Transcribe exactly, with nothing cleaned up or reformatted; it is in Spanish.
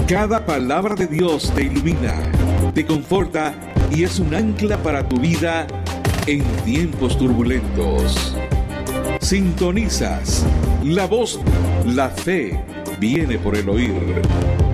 Cada palabra de Dios te ilumina, te conforta y es un ancla para tu vida en tiempos turbulentos. Sintonizas la voz, la fe viene por el oír.